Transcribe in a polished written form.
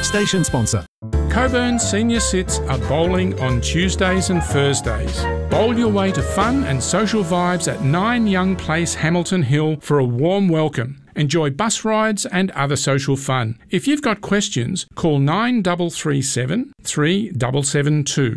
Station sponsor. Coburn Senior Cits are bowling on Tuesdays and Thursdays. Bowl your way to fun and social vibes at 9 Young Place, Hamilton Hill for a warm welcome. Enjoy bus rides and other social fun. If you've got questions, call 9337 3772.